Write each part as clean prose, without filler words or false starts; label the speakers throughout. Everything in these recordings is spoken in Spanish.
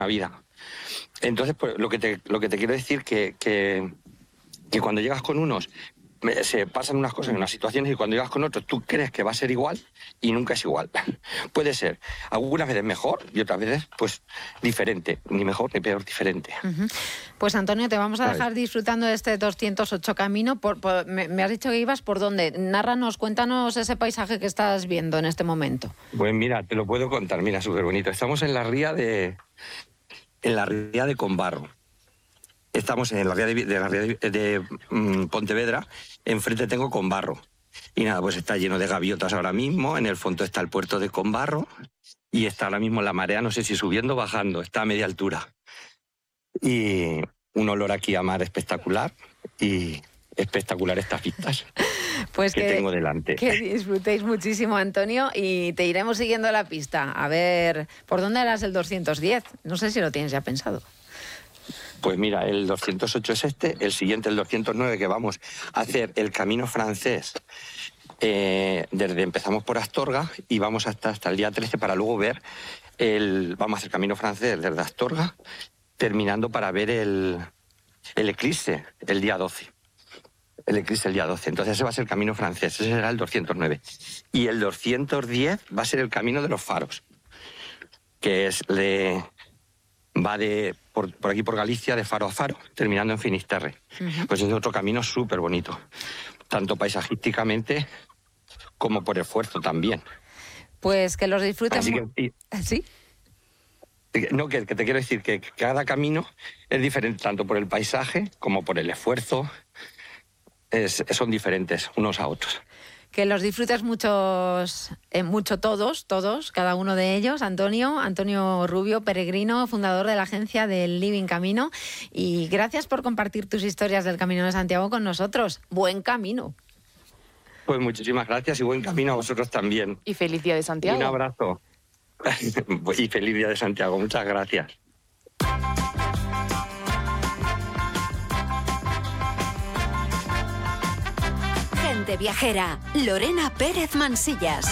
Speaker 1: vida. Entonces, pues, lo que te quiero decir que cuando llegas con unos se pasan unas cosas en unas situaciones y cuando llegas con otros tú crees que va a ser igual y nunca es igual. Puede ser algunas veces mejor y otras veces pues diferente, ni mejor ni peor, diferente.
Speaker 2: Uh-huh. Pues Antonio, te vamos a dejar disfrutando de este 208 camino. Me has dicho que ibas por dónde. Nárranos, cuéntanos ese paisaje que estás viendo en este momento.
Speaker 1: Pues mira, te lo puedo contar, mira, súper bonito. Estamos en la ría de Combarro. Estamos en la ría de Pontevedra, enfrente tengo Combarro. Y nada, pues está lleno de gaviotas ahora mismo, en el fondo está el puerto de Combarro y está ahora mismo la marea, no sé si subiendo o bajando, está a media altura. Y un olor aquí a mar espectacular y espectacular estas vistas
Speaker 2: pues
Speaker 1: que tengo delante.
Speaker 2: Que disfrutéis muchísimo, Antonio, y te iremos siguiendo la pista. A ver, ¿por dónde harás el 210? No sé si lo tienes ya pensado.
Speaker 1: Pues mira, el 208 es el siguiente, el 209, que vamos a hacer el camino francés. Empezamos por Astorga y vamos hasta el día 13 para luego ver vamos a hacer camino francés desde Astorga, terminando para ver el eclipse el día 12. El eclipse el día 12. Entonces ese va a ser el camino francés, ese será el 209. Y el 210 va a ser el camino de los faros, que es va por aquí por Galicia, de faro a faro, terminando en Finisterre. Uh-huh. Pues es otro camino súper bonito, tanto paisajísticamente como por esfuerzo también.
Speaker 2: Pues que los disfruten.
Speaker 1: Así que,
Speaker 2: ¿sí?
Speaker 1: No, que te quiero decir que cada camino es diferente, tanto por el paisaje como por el esfuerzo. Son diferentes unos a otros.
Speaker 2: Que los disfrutes mucho todos, cada uno de ellos. Antonio Rubio, peregrino, fundador de la agencia del Living Camino. Y gracias por compartir tus historias del Camino de Santiago con nosotros. Buen camino.
Speaker 1: Pues muchísimas gracias y buen camino a vosotros también.
Speaker 3: Y feliz Día de Santiago.
Speaker 1: Un abrazo. Y feliz Día de Santiago. Muchas gracias.
Speaker 4: Gente viajera, Lorena Pérez Mansillas.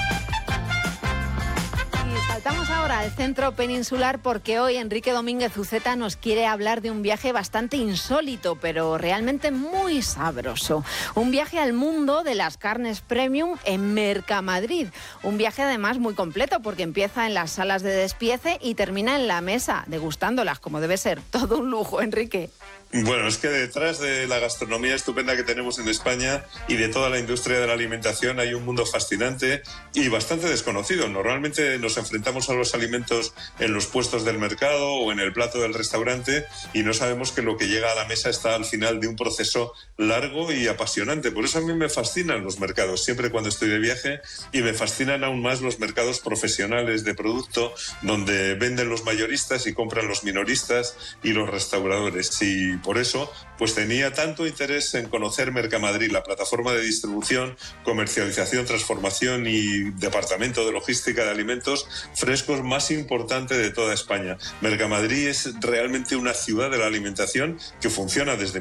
Speaker 2: Y saltamos ahora al centro peninsular porque hoy Enrique Domínguez Uceta nos quiere hablar de un viaje bastante insólito, pero realmente muy sabroso. Un viaje al mundo de las carnes premium en Mercamadrid. Un viaje además muy completo porque empieza en las salas de despiece y termina en la mesa, degustándolas como debe ser. Todo un lujo, Enrique.
Speaker 5: Bueno, es que detrás de la gastronomía estupenda que tenemos en España y de toda la industria de la alimentación hay un mundo fascinante y bastante desconocido. Normalmente nos enfrentamos a los alimentos en los puestos del mercado o en el plato del restaurante y no sabemos que lo que llega a la mesa está al final de un proceso largo y apasionante. Por eso a mí me fascinan los mercados, siempre cuando estoy de viaje, y me fascinan aún más los mercados profesionales de producto, donde venden los mayoristas y compran los minoristas y los restauradores. Y por eso, pues tenía tanto interés en conocer Mercamadrid, la plataforma de distribución, comercialización, transformación y departamento de logística de alimentos frescos más importante de toda España. Mercamadrid es realmente una ciudad de la alimentación que funciona desde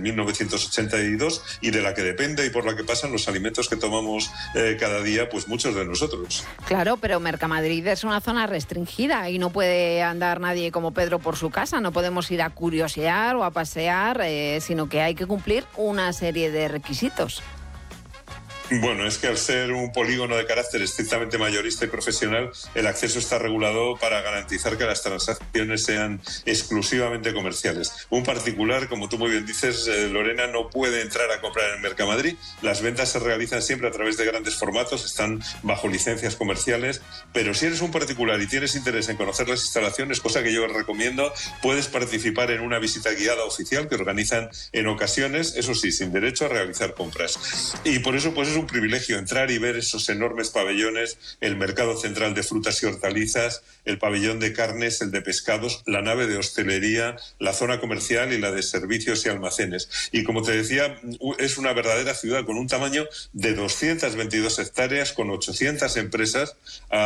Speaker 5: 1982 y de la que depende y por la que pasan los alimentos que tomamos cada día, pues muchos de nosotros.
Speaker 2: Claro, pero Mercamadrid es una zona restringida y no puede andar nadie como Pedro por su casa. No podemos ir a curiosear o a pasear, sino que hay que cumplir una serie de requisitos.
Speaker 5: Bueno, es que al ser un polígono de carácter estrictamente mayorista y profesional, el acceso está regulado para garantizar que las transacciones sean exclusivamente comerciales. Un particular, como tú muy bien dices, Lorena, no puede entrar a comprar en Mercamadrid. Las ventas se realizan siempre a través de grandes formatos, están bajo licencias comerciales, pero si eres un particular y tienes interés en conocer las instalaciones, cosa que yo recomiendo, puedes participar en una visita guiada oficial que organizan en ocasiones, eso sí, sin derecho a realizar compras. Y por eso, pues es un privilegio entrar y ver esos enormes pabellones, el mercado central de frutas y hortalizas, el pabellón de carnes, el de pescados, la nave de hostelería, la zona comercial y la de servicios y almacenes. Y como te decía, es una verdadera ciudad con un tamaño de 222 hectáreas, con 800 empresas.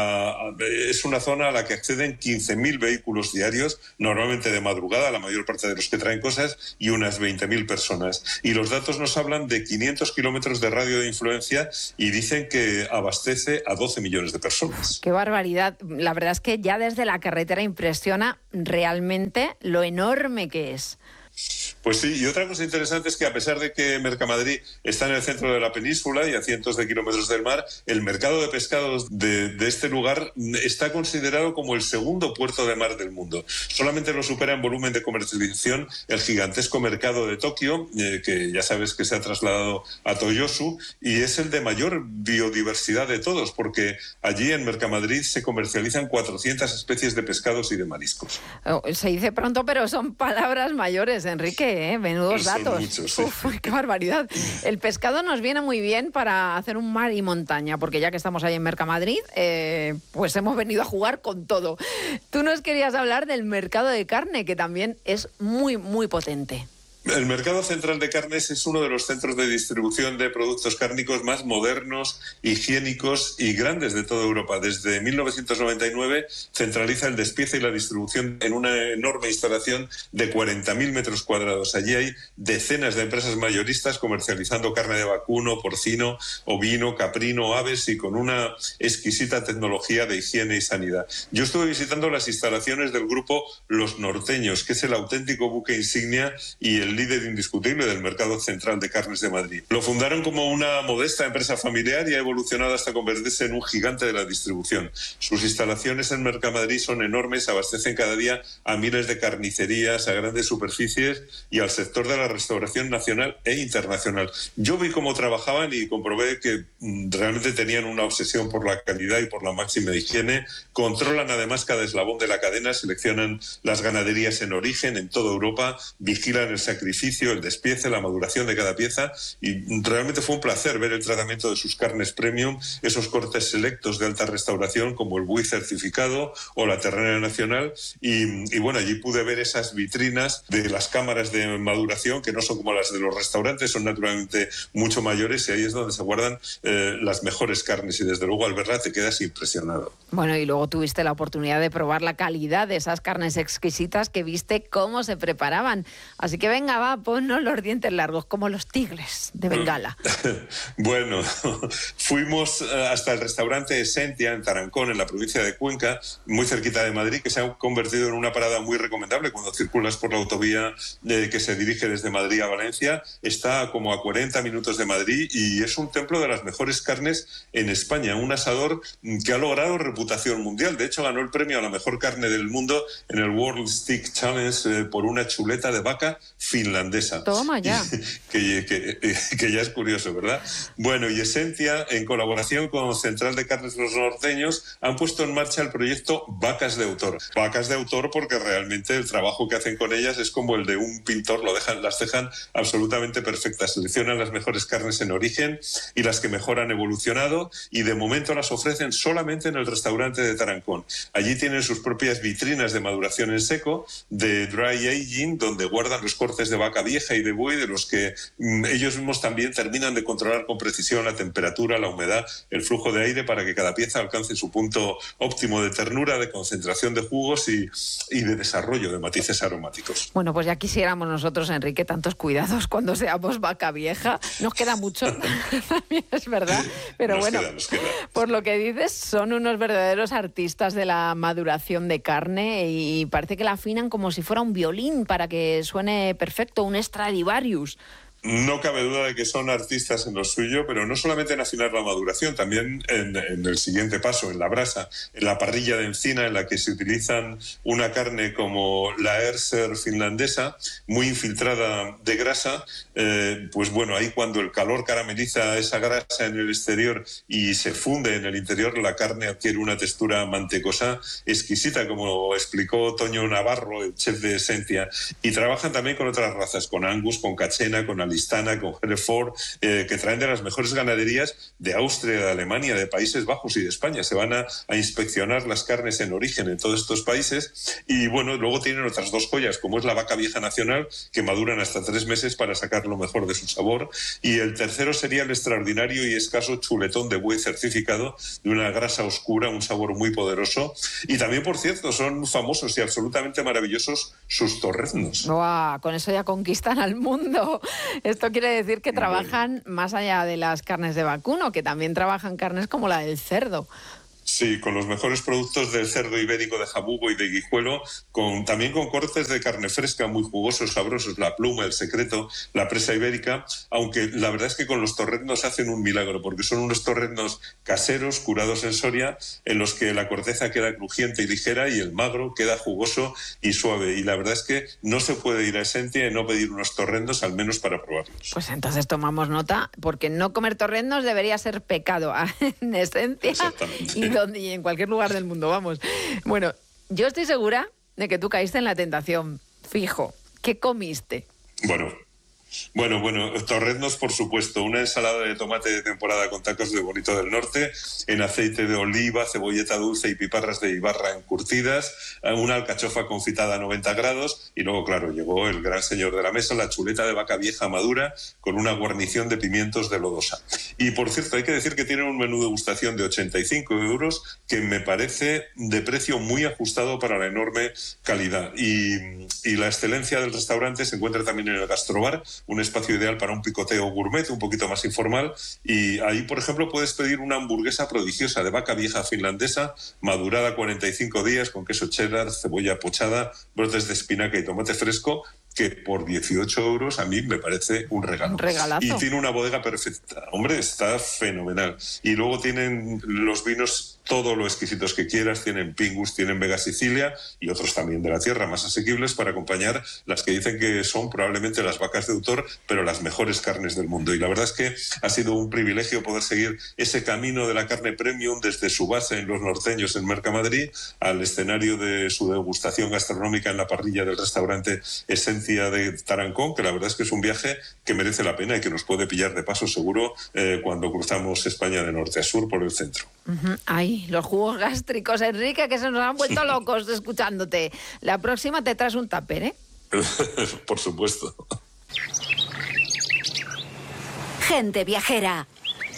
Speaker 5: Es una zona a la que acceden 15.000 vehículos diarios, normalmente de madrugada, la mayor parte de los que traen cosas, y unas 20.000 personas. Y los datos nos hablan de 500 kilómetros de radio de influencia Valencia, y dicen que abastece a 12 millones de personas.
Speaker 2: ¡Qué barbaridad! La verdad es que ya desde la carretera impresiona realmente lo enorme que es.
Speaker 5: Pues sí, y otra cosa interesante es que a pesar de que Mercamadrid está en el centro de la península y a cientos de kilómetros del mar, el mercado de pescados de este lugar está considerado como el segundo puerto de mar del mundo. Solamente lo supera en volumen de comercialización el gigantesco mercado de Tokio, que ya sabes que se ha trasladado a Toyosu, y es el de mayor biodiversidad de todos, porque allí en Mercamadrid se comercializan 400 especies de pescados y de mariscos.
Speaker 2: Se dice pronto, pero son palabras mayores, Enrique. Menudos datos.
Speaker 5: Muchos, sí.
Speaker 2: Uf, qué barbaridad. El pescado nos viene muy bien para hacer un mar y montaña, porque ya que estamos ahí en Mercamadrid, pues hemos venido a jugar con todo. Tú nos querías hablar del mercado de carne, que también es muy, muy potente.
Speaker 5: El mercado central de carnes es uno de los centros de distribución de productos cárnicos más modernos, higiénicos y grandes de toda Europa. Desde 1999 centraliza el despiece y la distribución en una enorme instalación de 40.000 metros cuadrados. Allí hay decenas de empresas mayoristas comercializando carne de vacuno, porcino, ovino, caprino, aves y con una exquisita tecnología de higiene y sanidad. Yo estuve visitando las instalaciones del grupo Los Norteños, que es el auténtico buque insignia y el líder indiscutible del mercado central de carnes de Madrid. Lo fundaron como una modesta empresa familiar y ha evolucionado hasta convertirse en un gigante de la distribución. Sus instalaciones en Mercamadrid son enormes, abastecen cada día a miles de carnicerías, a grandes superficies y al sector de la restauración nacional e internacional. Yo vi cómo trabajaban y comprobé que realmente tenían una obsesión por la calidad y por la máxima higiene. Controlan además cada eslabón de la cadena, seleccionan las ganaderías en origen en toda Europa, vigilan el sacrificio, el despiece, la maduración de cada pieza, y realmente fue un placer ver el tratamiento de sus carnes premium, esos cortes selectos de alta restauración como el buey certificado o la ternera nacional, y bueno, allí pude ver esas vitrinas de las cámaras de maduración que no son como las de los restaurantes, son naturalmente mucho mayores, y ahí es donde se guardan las mejores carnes, y desde luego al verla te quedas impresionado.
Speaker 2: Bueno, y luego tuviste la oportunidad de probar la calidad de esas carnes exquisitas que viste cómo se preparaban. Así que venga, va, ponnos los dientes largos, como los tigres de Bengala.
Speaker 5: Bueno, fuimos hasta el restaurante Esentia en Tarancón, en la provincia de Cuenca, muy cerquita de Madrid, que se ha convertido en una parada muy recomendable cuando circulas por la autovía que se dirige desde Madrid a Valencia. Está como a 40 minutos de Madrid y es un templo de las mejores carnes en España, un asador que ha logrado reputación mundial. De hecho, ganó el premio a la mejor carne del mundo en el World Steak Challenge por una chuleta de vaca finlandesa.
Speaker 2: Toma ya.
Speaker 5: Que ya es curioso, ¿verdad? Bueno, y Esentia, en colaboración con Central de Carnes Los Norteños, han puesto en marcha el proyecto Vacas de Autor. Vacas de autor porque realmente el trabajo que hacen con ellas es como el de un pintor, las dejan absolutamente perfectas. Seleccionan las mejores carnes en origen y las que mejor han evolucionado, y de momento las ofrecen solamente en el restaurante de Tarancón. Allí tienen sus propias vitrinas de maduración en seco, de dry aging, donde guardan los cortes de vaca vieja y de buey, de los que ellos mismos también terminan de controlar con precisión la temperatura, la humedad, el flujo de aire, para que cada pieza alcance su punto óptimo de ternura, de concentración de jugos y de desarrollo de matices aromáticos.
Speaker 2: Bueno, pues ya quisiéramos nosotros, Enrique, tantos cuidados cuando seamos vaca vieja. Nos queda mucho, también es verdad, pero nos queda. Por lo que dices, son unos verdaderos artistas de la maduración de carne, y parece que la afinan como si fuera un violín para que suene perfecto, un Stradivarius.
Speaker 5: No cabe duda de que son artistas en lo suyo, pero no solamente en afinar la maduración, también en el siguiente paso, en la brasa, en la parrilla de encina, en la que se utilizan una carne como la Erser finlandesa, muy infiltrada de grasa. Pues bueno, ahí cuando el calor carameliza esa grasa en el exterior y se funde en el interior, la carne adquiere una textura mantecosa exquisita, como explicó Toño Navarro, el chef de Esentia. Y trabajan también con otras razas, con Angus, con Cachena, con Alistana, con Hereford, que traen de las mejores ganaderías de Austria, de Alemania, de Países Bajos y de España. Se van a inspeccionar las carnes en origen en todos estos países, y bueno, luego tienen otras dos joyas, como es la vaca vieja nacional, que maduran hasta 3 meses para sacar lo mejor de su sabor, y el tercero sería el extraordinario y escaso chuletón de buey certificado, de una grasa oscura, un sabor muy poderoso. Y también, por cierto, son famosos y absolutamente maravillosos sus torreznos.
Speaker 2: ¡Guau! Con eso ya conquistan al mundo. Esto quiere decir que trabajan más allá de las carnes de vacuno, que también trabajan carnes como la del cerdo.
Speaker 5: Sí, con los mejores productos del cerdo ibérico de jabugo y de guijuelo, también con cortes de carne fresca muy jugosos, sabrosos, la pluma, el secreto, la presa ibérica, aunque la verdad es que con los torreznos hacen un milagro, porque son unos torreznos caseros, curados en Soria, en los que la corteza queda crujiente y ligera y el magro queda jugoso y suave. Y la verdad es que no se puede ir a Esentia y no pedir unos torreznos, al menos para probarlos.
Speaker 2: Pues entonces tomamos nota, porque no comer torreznos debería ser pecado en Esentia.
Speaker 5: Exactamente.
Speaker 2: Y en cualquier lugar del mundo, vamos. Bueno, yo estoy segura de que tú caíste en la tentación, fijo. ¿Qué comiste?
Speaker 5: Bueno, torreznos, por supuesto, una ensalada de tomate de temporada con tacos de bonito del norte, en aceite de oliva, cebolleta dulce y piparras de Ibarra encurtidas, una alcachofa confitada a 90 grados y luego, claro, llegó el gran señor de la mesa, la chuleta de vaca vieja madura con una guarnición de pimientos de lodosa. Y, por cierto, hay que decir que tienen un menú de degustación de 85 euros que me parece de precio muy ajustado para la enorme calidad. Y la excelencia del restaurante se encuentra también en el Gastrobar, un espacio ideal para un picoteo gourmet un poquito más informal, y ahí, por ejemplo, puedes pedir una hamburguesa prodigiosa de vaca vieja finlandesa, madurada 45 días con queso cheddar, cebolla pochada, brotes de espinaca y tomate fresco, que por 18 euros a mí me parece un regalo.
Speaker 2: Un regalazo.
Speaker 5: Y tiene una bodega perfecta. Hombre, está fenomenal. Y luego tienen los vinos todo lo exquisitos que quieras. Tienen Pingus, tienen Vega Sicilia y otros también de la tierra, más asequibles para acompañar las que dicen que son probablemente las vacas de autor, pero las mejores carnes del mundo. Y la verdad es que ha sido un privilegio poder seguir ese camino de la carne premium desde su base en Los Norteños, en Mercamadrid, al escenario de su degustación gastronómica en la parrilla del restaurante Esencia de Tarancón, que la verdad es que es un viaje que merece la pena y que nos puede pillar de paso seguro cuando cruzamos España de norte a sur por el centro.
Speaker 2: Ay, los jugos gástricos, Enrique, que se nos han vuelto locos escuchándote. La próxima te traes un tupper, ¿eh?
Speaker 5: Por supuesto.
Speaker 4: Gente viajera.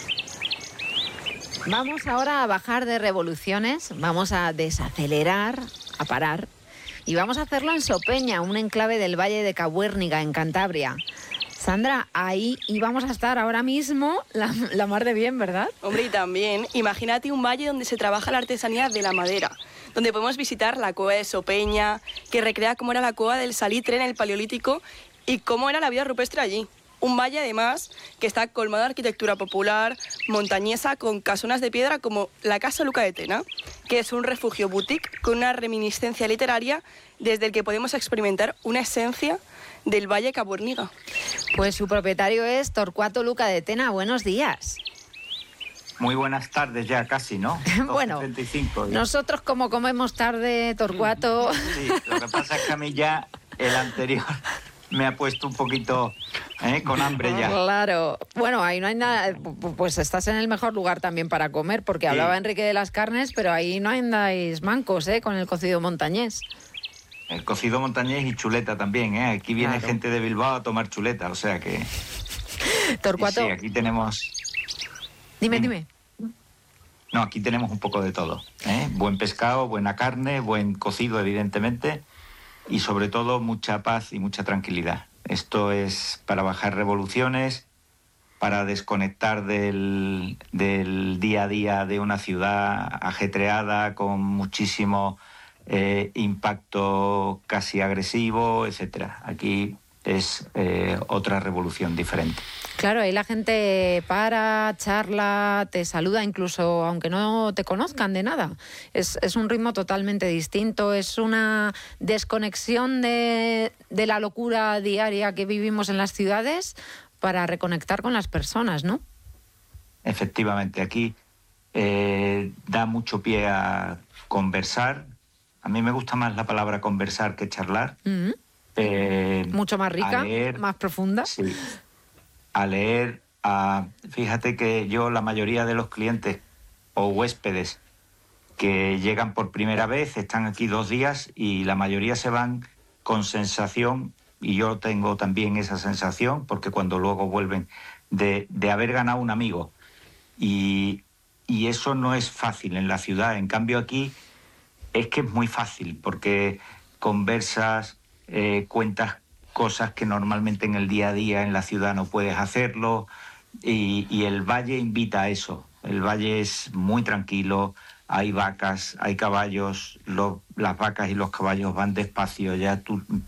Speaker 2: Vamos ahora a bajar de revoluciones, vamos a desacelerar, a parar. Y vamos a hacerlo en Sopeña, un enclave del Valle de Cabuérniga, en Cantabria. Sandra, ahí íbamos a estar ahora mismo la mar de bien, ¿verdad?
Speaker 3: Hombre, y también, imagínate un valle donde se trabaja la artesanía de la madera, donde podemos visitar la cueva de Sopeña, que recrea cómo era la cueva del Salitre en el Paleolítico y cómo era la vida rupestre allí. Un valle, además, que está colmado de arquitectura popular, montañesa, con casonas de piedra como la Casa Luca de Tena, que es un refugio boutique con una reminiscencia literaria desde el que podemos experimentar una esencia del Valle Cabuérniga.
Speaker 2: Pues su propietario es Torcuato Luca de Tena. Buenos días.
Speaker 6: Muy buenas tardes ya casi, ¿no?
Speaker 2: Bueno,
Speaker 6: 12:35 ya.
Speaker 2: Nosotros como comemos tarde, Torcuato...
Speaker 6: Sí, lo que pasa es que a mí ya el anterior me ha puesto un poquito con hambre ya.
Speaker 2: Claro. Bueno, ahí no hay nada... Pues estás en el mejor lugar también para comer, porque
Speaker 6: Sí.
Speaker 2: hablaba Enrique de las carnes, pero ahí no andáis mancos, con el cocido montañés.
Speaker 6: El cocido montañés y chuleta también, ¿eh? Aquí viene
Speaker 2: Claro.
Speaker 6: gente de Bilbao a tomar chuleta, o sea que...
Speaker 2: Torcuato,
Speaker 6: Sí, aquí tenemos...
Speaker 2: dime.
Speaker 6: No, aquí tenemos un poco de todo, ¿eh? Buen pescado, buena carne, buen cocido, evidentemente, y sobre todo mucha paz y mucha tranquilidad. Esto es para bajar revoluciones, para desconectar del día a día de una ciudad ajetreada con muchísimo impacto casi agresivo, etcétera. Aquí es otra revolución diferente.
Speaker 2: Claro, ahí la gente para, charla, te saluda incluso aunque no te conozcan de nada. Es un ritmo totalmente distinto, es una desconexión de la locura diaria que vivimos en las ciudades para reconectar con las personas, ¿no?
Speaker 6: Efectivamente, aquí da mucho pie a conversar. A mí me gusta más la palabra conversar que charlar.
Speaker 2: Mucho más rica,
Speaker 6: A leer,
Speaker 2: más profunda.
Speaker 6: Sí. A leer, fíjate que yo la mayoría de los clientes o huéspedes que llegan por primera vez están aquí 2 días y la mayoría se van con sensación, y yo tengo también esa sensación, porque cuando luego vuelven, de haber ganado un amigo. Y eso no es fácil en la ciudad. En cambio aquí es que es muy fácil, porque conversas, cuentas cosas que normalmente en el día a día en la ciudad no puedes hacerlo, y el valle invita a eso. El valle es muy tranquilo, hay vacas, hay caballos, las vacas y los caballos van despacio, ya tú